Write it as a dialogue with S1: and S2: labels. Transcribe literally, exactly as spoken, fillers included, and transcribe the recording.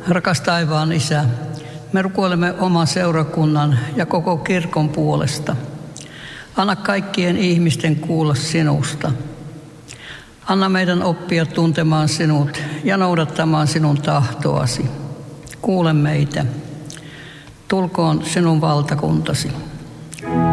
S1: Rakas taivaan Isä, me rukoilemme oman seurakunnan ja koko kirkon puolesta. Anna kaikkien ihmisten kuulla sinusta. Anna meidän oppia tuntemaan sinut ja noudattamaan sinun tahtoasi. Kuule meitä. Tulkoon sinun valtakuntasi.